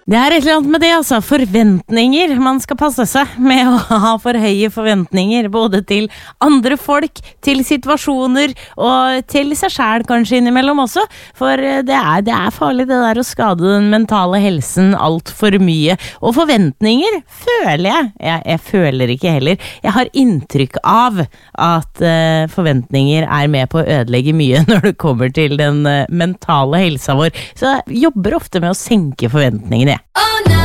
Det et eller annet med det, altså. Forventninger. Man skal passe seg med å ha for høye forventninger, både til andre folk, til situasjoner, og til seg selv kanskje innimellom også. For det farlig det der å skade den mentale helsen alt for mye. Og forventninger føler jeg føler ikke heller. Jeg har inntrykk av at forventninger med på å ødelegge mye når det kommer til den mentale helsa vår. Så jeg jobber ofte med å senke forventningene.